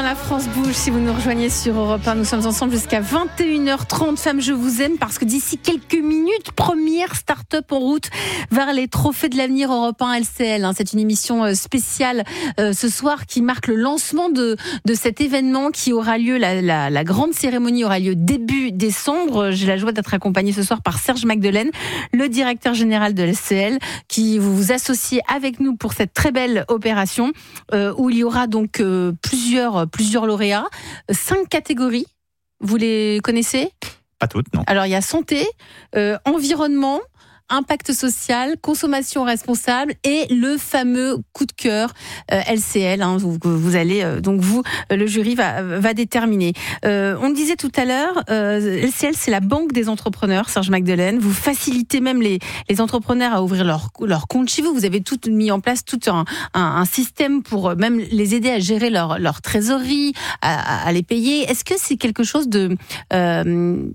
La France bouge, si vous nous rejoignez sur Europe 1, nous sommes ensemble jusqu'à 21h30. Femmes, je vous aime parce que d'ici quelques minutes, première start-up en route vers les trophées de l'avenir Europe 1 LCL. C'est une émission spéciale ce soir qui marque le lancement de cet événement qui aura lieu, la grande cérémonie aura lieu début décembre. J'ai la joie d'être accompagnée ce soir par Serge Magdelaine, le directeur général de LCL, qui vous associe avec nous pour cette très belle opération où il y aura donc plusieurs lauréats, 5 catégories. Vous les connaissez ? Pas toutes, non. Alors, il y a santé, environnement, impact social, consommation responsable et le fameux coup de cœur LCL. Vous allez donc le jury va déterminer. On le disait tout à l'heure, LCL c'est la banque des entrepreneurs. Serge Magdelaine, vous facilitez même les entrepreneurs à ouvrir leur compte chez vous. Vous avez tout mis en place, tout un système pour même les aider à gérer leur trésorerie, à les payer. Est-ce que c'est quelque chose de plus ?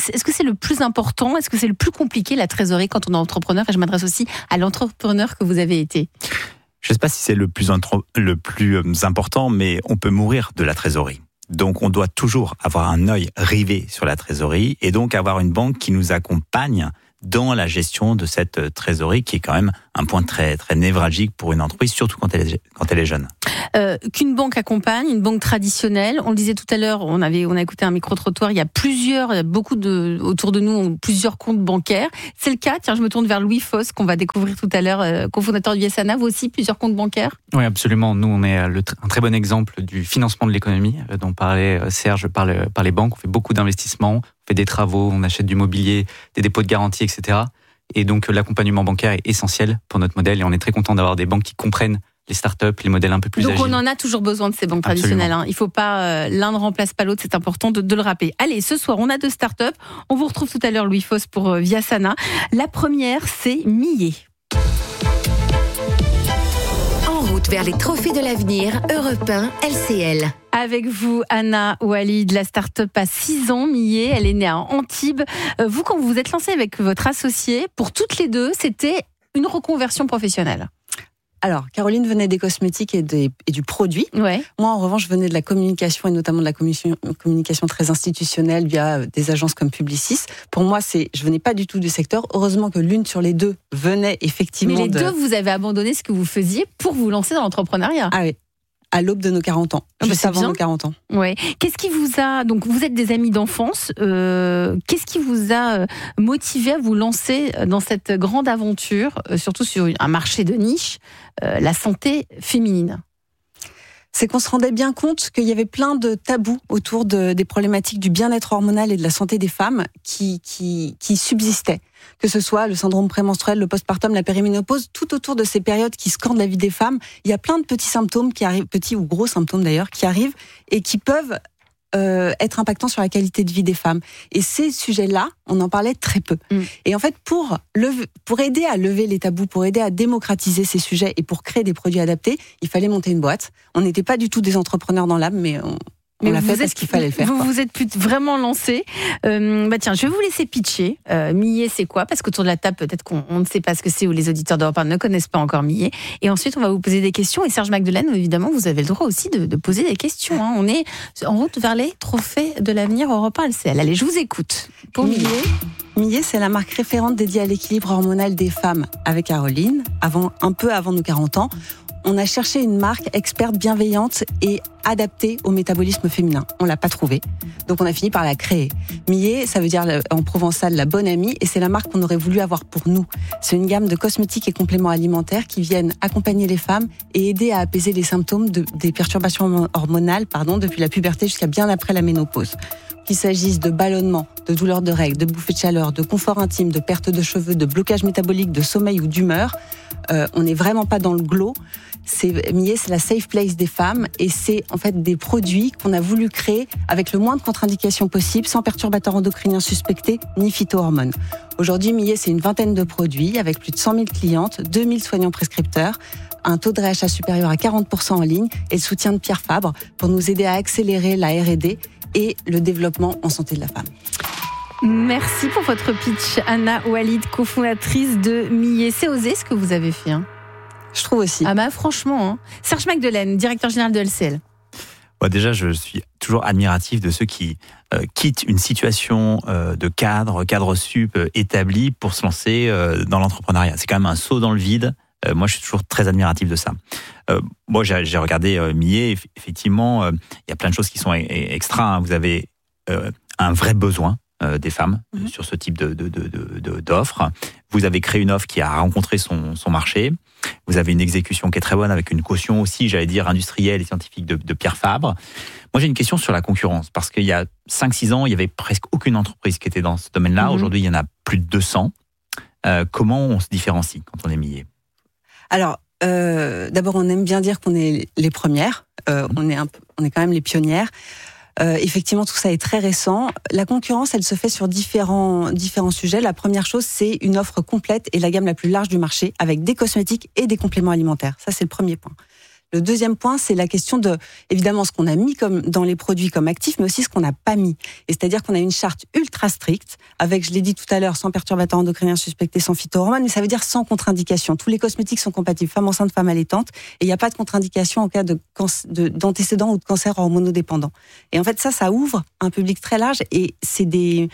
Est-ce que c'est le plus important ? Est-ce que c'est le plus compliqué, la trésorerie, quand on est entrepreneur? Et je m'adresse aussi à l'entrepreneur que vous avez été. Je ne sais pas si c'est le plus important, mais on peut mourir de la trésorerie. Donc on doit toujours avoir un œil rivé sur la trésorerie et donc avoir une banque qui nous accompagne dans la gestion de cette trésorerie qui est quand même un point très, très névralgique pour une entreprise, surtout quand elle est jeune. Qu'une banque accompagne, une banque traditionnelle. On le disait tout à l'heure, on a écouté un micro-trottoir, il y a beaucoup autour de nous ont plusieurs comptes bancaires. C'est le cas, tiens, je me tourne vers Louis Foss, qu'on va découvrir tout à l'heure, cofondateur du Viasana. Vous aussi, plusieurs comptes bancaires ? Oui, absolument. Nous, on est un très bon exemple du financement de l'économie dont parlait Serge par les banques. On fait beaucoup d'investissements, on fait des travaux, on achète du mobilier, des dépôts de garantie, etc. Et donc, l'accompagnement bancaire est essentiel pour notre modèle et on est très content d'avoir des banques qui comprennent les startups, les modèles un peu plus agiles. Donc on en a toujours besoin de ces banques traditionnelles. Il ne faut pas, l'un ne remplace pas l'autre, c'est important de le rappeler. Allez, ce soir, on a 2 startups. On vous retrouve tout à l'heure, Louis Foss, pour Viasana. La première, c'est Millet. En route vers les trophées de l'avenir, Europe 1 LCL. Avec vous, Anna Oualid, la start-up a 6 ans, Millet. Elle est née à Antibes. Vous, quand vous vous êtes lancée avec votre associé, pour toutes les deux, c'était une reconversion professionnelle. Alors, Caroline venait des cosmétiques et du produit. Ouais. Moi, en revanche, je venais de la communication et notamment de la communication très institutionnelle via des agences comme Publicis. Pour moi, je venais pas du tout du secteur. Heureusement que l'une sur les deux venait effectivement. Mais les deux, vous avez abandonné ce que vous faisiez pour vous lancer dans l'entrepreneuriat. Ah oui. À l'aube de nos 40 ans, juste avant nos 40 ans. Ouais. Qu'est-ce qui vous a... Donc, vous êtes des amis d'enfance. Qu'est-ce qui vous a motivé à vous lancer dans cette grande aventure, surtout sur un marché de niche, la santé féminine ? C'est qu'on se rendait bien compte qu'il y avait plein de tabous autour des problématiques du bien-être hormonal et de la santé des femmes qui subsistaient. Que ce soit le syndrome prémenstruel, le postpartum, la périménopause, tout autour de ces périodes qui scandent la vie des femmes, il y a plein de petits symptômes qui arrivent, petits ou gros symptômes d'ailleurs, qui arrivent et qui peuvent être impactants sur la qualité de vie des femmes. Et ces sujets-là, on en parlait très peu. Et en fait, pour aider à lever les tabous, pour aider à démocratiser ces sujets et pour créer des produits adaptés, il fallait monter une boîte. On n'était pas du tout des entrepreneurs dans l'âme, mais on l'a fait parce qu'il fallait le faire. Vous vous êtes vraiment lancé. Tiens, je vais vous laisser pitcher. Millet, c'est quoi ? Parce qu'autour de la table, peut-être qu'on ne sait pas ce que c'est ou les auditeurs d'Europe 1 ne connaissent pas encore Millet. Et ensuite, on va vous poser des questions. Et Serge Magdelaine, évidemment, vous avez le droit aussi de poser des questions. On est en route vers les trophées de l'avenir Europe 1 LCL. Allez, je vous écoute. Pour Millet, c'est la marque référente dédiée à l'équilibre hormonal des femmes. Avec Caroline, un peu avant nos 40 ans, on a cherché une marque experte, bienveillante et adaptée au métabolisme féminin. On l'a pas trouvée, donc on a fini par la créer. Millet, ça veut dire en provençal la bonne amie, et c'est la marque qu'on aurait voulu avoir pour nous. C'est une gamme de cosmétiques et compléments alimentaires qui viennent accompagner les femmes et aider à apaiser les symptômes des perturbations hormonales, depuis la puberté jusqu'à bien après la ménopause. Qu'il s'agisse de ballonnement, de douleurs de règles, de bouffées de chaleur, de confort intime, de perte de cheveux, de blocage métabolique, de sommeil ou d'humeur, on n'est vraiment pas dans le glow. Millet, c'est la safe place des femmes et c'est en fait des produits qu'on a voulu créer avec le moins de contre-indications possible, sans perturbateurs endocriniens suspectés ni phytohormones. Aujourd'hui, Millet, c'est une vingtaine de produits avec plus de 100 000 clientes, 2000 soignants prescripteurs, un taux de rachat supérieur à 40% en ligne et le soutien de Pierre Fabre pour nous aider à accélérer la R&D et le développement en santé de la femme. Merci pour votre pitch, Anna Oualid, cofondatrice de Millet. C'est osé ce que vous avez fait. Je trouve aussi. Ah bah franchement. Serge Magdelaine, directeur général de LCL. Moi, déjà, je suis toujours admiratif de ceux qui quittent une situation de cadre sup établi pour se lancer dans l'entrepreneuriat. C'est quand même un saut dans le vide. Moi, je suis toujours très admiratif de ça. Moi, j'ai regardé Millet. Effectivement, il y a plein de choses qui sont extra. Vous avez un vrai besoin des femmes sur ce type d'offres. Vous avez créé une offre qui a rencontré son marché. Vous avez une exécution qui est très bonne avec une caution aussi, j'allais dire, industrielle et scientifique de Pierre Fabre. Moi, j'ai une question sur la concurrence parce qu'il y a 5-6 ans, il y avait presque aucune entreprise qui était dans ce domaine-là. Aujourd'hui, il y en a plus de 200. Comment on se différencie quand on est Millet ? Alors, d'abord, on aime bien dire qu'on est les premières. On est quand même les pionnières. Effectivement, tout ça est très récent. La concurrence, elle se fait sur différents sujets. La première chose, c'est une offre complète et la gamme la plus large du marché, avec des cosmétiques et des compléments alimentaires. Ça, c'est le premier point. Le deuxième point, c'est la question de, évidemment, ce qu'on a mis comme dans les produits comme actifs, mais aussi ce qu'on n'a pas mis. Et c'est-à-dire qu'on a une charte ultra stricte, avec, je l'ai dit tout à l'heure, sans perturbateurs endocriniens suspectés, sans phytohormones, mais ça veut dire sans contre-indication. Tous les cosmétiques sont compatibles, femmes enceintes, femmes allaitantes, et il n'y a pas de contre-indication en cas d'antécédents ou de cancer hormonodépendant. Et en fait, ça ouvre un public très large, et c'est des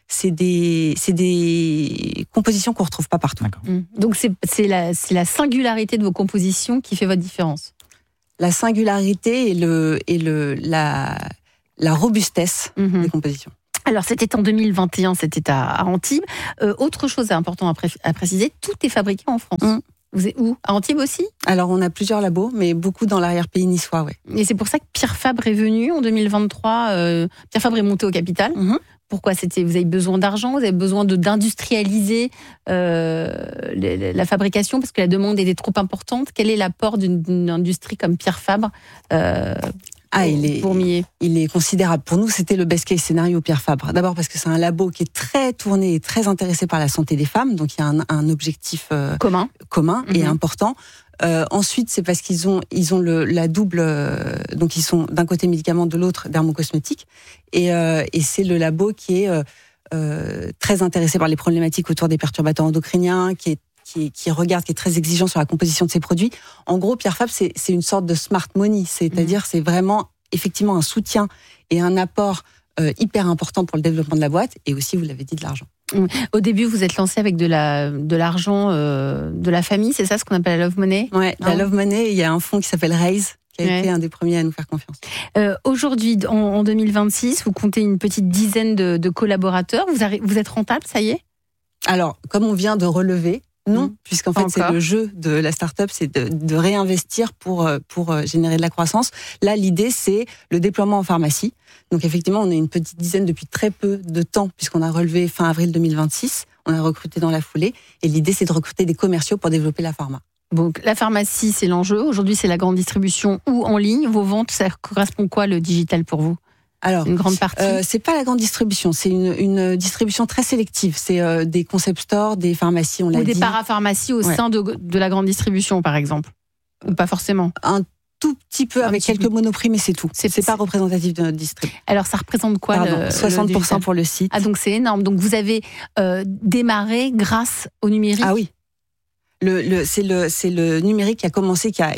compositions qu'on retrouve pas partout. Donc c'est la singularité de vos compositions qui fait votre différence. La singularité et la robustesse des compositions. Alors, c'était en 2021, c'était à Antibes. Autre chose important à préciser, tout est fabriqué en France. Vous êtes où ? À Antibes aussi ? Alors, on a plusieurs labos, mais beaucoup dans l'arrière-pays niçois, oui. Et c'est pour ça que Pierre Fabre est venu en 2023. Pierre Fabre est monté au capital. Pourquoi ? Vous avez besoin d'argent, vous avez besoin d'industrialiser la fabrication parce que la demande était trop importante. Quel est l'apport d'une industrie comme Pierre Fabre pour Millet ? Il est considérable. Pour nous, c'était le best case scénario Pierre Fabre. D'abord parce que c'est un labo qui est très tourné et très intéressé par la santé des femmes. Donc il y a un objectif commun et important. Ensuite, c'est parce qu'ils ont la double. Donc ils sont d'un côté médicaments, de l'autre dermocosmétiques. Et c'est le labo qui est très intéressé par les problématiques autour des perturbateurs endocriniens, qui est très exigeant sur la composition de ses produits. En gros, Pierre Fabre, c'est une sorte de smart money, c'est-à-dire c'est vraiment effectivement un soutien et un apport hyper important pour le développement de la boîte et aussi, vous l'avez dit, de l'argent. Au début, vous êtes lancé avec de l'argent de la famille, c'est ça ce qu'on appelle la Love Money ? Oui, la Love Money, il y a un fonds qui s'appelle Raise, qui a été un des premiers à nous faire confiance. Aujourd'hui, en 2026, vous comptez une petite dizaine de collaborateurs. Vous êtes rentable, ça y est ? Alors, comme on vient de relever, non, puisqu'en fait, c'est le jeu de la start-up, c'est de réinvestir pour générer de la croissance. Là, l'idée, c'est le déploiement en pharmacie. Donc, effectivement, on est une petite dizaine depuis très peu de temps, puisqu'on a relevé fin avril 2026. On a recruté dans la foulée. Et l'idée, c'est de recruter des commerciaux pour développer la pharma. Donc, la pharmacie, c'est l'enjeu. Aujourd'hui, c'est la grande distribution ou en ligne. Vos ventes, ça correspond quoi, le digital, pour vous ? Alors, une grande partie. C'est pas la grande distribution, c'est une distribution très sélective. C'est des concept stores, des pharmacies, on l'a dit. Ou des parapharmacies au sein de la grande distribution, par exemple. Ou pas forcément. Un tout petit peu avec quelques monoprix, mais c'est tout. C'est pas représentatif de notre distrib. Alors, ça représente quoi 60% pour le site. Ah, donc c'est énorme. Donc, vous avez démarré grâce au numérique. Ah oui. C'est le numérique qui a commencé, qui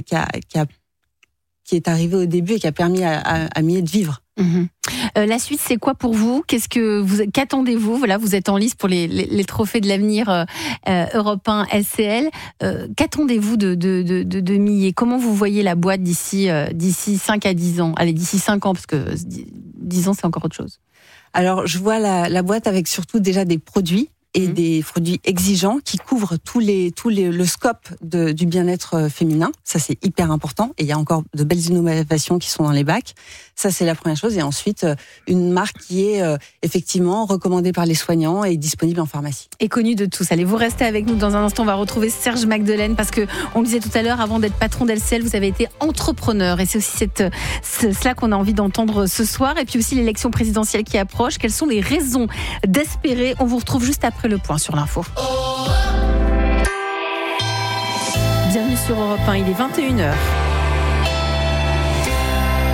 est arrivé au début et qui a permis à Millet de vivre. La suite, c'est quoi pour vous ? Qu'attendez-vous ? Voilà, vous êtes en lice pour les trophées de l'avenir européen SCL. Qu'attendez-vous de Millet ? Comment vous voyez la boîte d'ici 5 à 10 ans ? Allez, d'ici 5 ans, parce que 10 ans, c'est encore autre chose. Alors, je vois la boîte avec surtout déjà des produits et des produits exigeants qui couvrent le scope du bien-être féminin. Ça, c'est hyper important. Et il y a encore de belles innovations qui sont dans les bacs. Ça, c'est la première chose. Et ensuite, une marque qui est effectivement recommandée par les soignants et disponible en pharmacie. Et connue de tous. Allez, vous restez avec nous. Dans un instant, on va retrouver Serge Magdelaine parce que on le disait tout à l'heure, avant d'être patron d'LCL, vous avez été entrepreneur. Et c'est aussi cela qu'on a envie d'entendre ce soir. Et puis aussi l'élection présidentielle qui approche. Quelles sont les raisons d'espérer ? On vous retrouve juste après le point sur l'info. Bienvenue sur Europe 1, il est 21h. Le point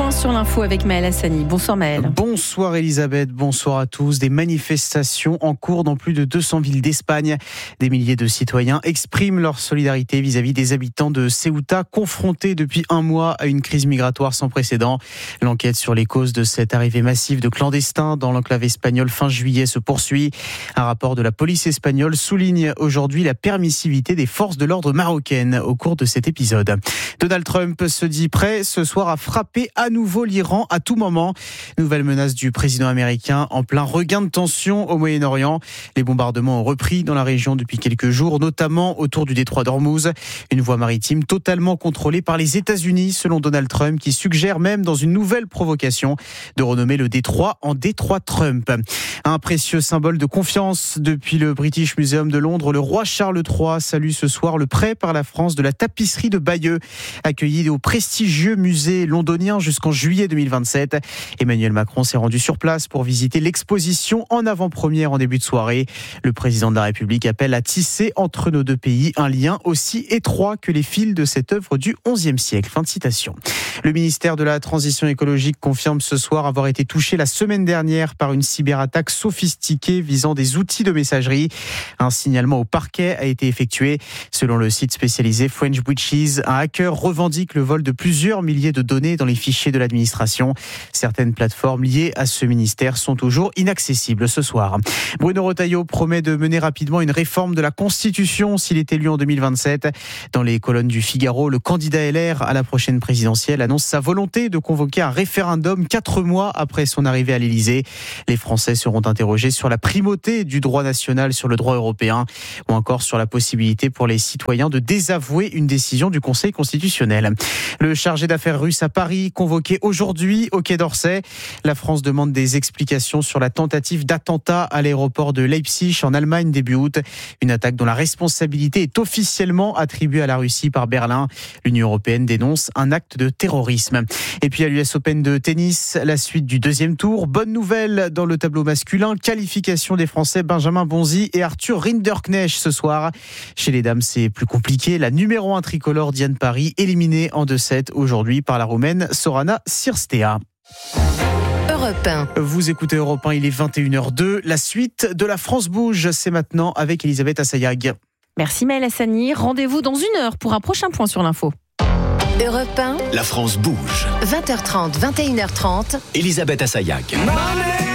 point sur l'info avec Maël Hassani. Bonsoir Maël. Bonsoir Elisabeth, bonsoir à tous. Des manifestations en cours dans plus de 200 villes d'Espagne. Des milliers de citoyens expriment leur solidarité vis-à-vis des habitants de Ceuta, confrontés depuis un mois à une crise migratoire sans précédent. L'enquête sur les causes de cette arrivée massive de clandestins dans l'enclave espagnole fin juillet se poursuit. Un rapport de la police espagnole souligne aujourd'hui la permissivité des forces de l'ordre marocaines au cours de cet épisode. Donald Trump se dit prêt ce soir à frapper à nouveau l'Iran à tout moment. Nouvelle menace du président américain en plein regain de tension au Moyen-Orient. Les bombardements ont repris dans la région depuis quelques jours, notamment autour du détroit d'Ormuz. Une voie maritime totalement contrôlée par les États-Unis, selon Donald Trump, qui suggère même dans une nouvelle provocation de renommer le détroit en détroit Trump. Un précieux symbole de confiance depuis le British Museum de Londres. Le roi Charles III salue ce soir le prêt par la France de la tapisserie de Bayeux, accueillie au prestigieux musée londonien jusqu'en juillet 2027. Emmanuel Macron s'est rendu sur place pour visiter l'exposition en avant-première en début de soirée. Le président de la République appelle à tisser entre nos deux pays un lien aussi étroit que les fils de cette œuvre du XIe siècle. Fin de citation. Le ministère de la Transition écologique confirme ce soir avoir été touché la semaine dernière par une cyberattaque sophistiquée visant des outils de messagerie. Un signalement au parquet a été effectué. Selon le site spécialisé French Breaches, un hacker revendique le vol de plusieurs milliers de données dans les fichiers de l'administration. Certaines plateformes liées à ce ministère sont toujours inaccessibles ce soir. Bruno Retailleau promet de mener rapidement une réforme de la Constitution s'il est élu en 2027. Dans les colonnes du Figaro, le candidat LR à la prochaine présidentielle annonce sa volonté de convoquer un référendum 4 mois après son arrivée à l'Élysée. Les Français seront interrogés sur la primauté du droit national sur le droit européen ou encore sur la possibilité pour les citoyens de désavouer une décision du Conseil constitutionnel. Le chargé d'affaires russe à Paris, convoqué aujourd'hui au Quai d'Orsay. La France demande des explications sur la tentative d'attentat à l'aéroport de Leipzig en Allemagne début août. Une attaque dont la responsabilité est officiellement attribuée à la Russie par Berlin. L'Union européenne dénonce un acte de terrorisme. Et puis à l'US Open de tennis, la suite du deuxième tour. Bonne nouvelle dans le tableau masculin. Qualification des Français Benjamin Bonzi et Arthur Rinderknecht ce soir. Chez les dames, c'est plus compliqué. La numéro 1 tricolore Diane Paris éliminée en 2-7 aujourd'hui par la Roumaine Sorana Cirstea. Europe 1. Vous écoutez Europe 1, il est 21h02. La suite de La France bouge, c'est maintenant avec Elisabeth Assayag. Merci Maël Hassani. Rendez-vous dans 1 heure pour un prochain point sur l'info. Europe 1. La France bouge. 20h30, 21h30. Elisabeth Assayag.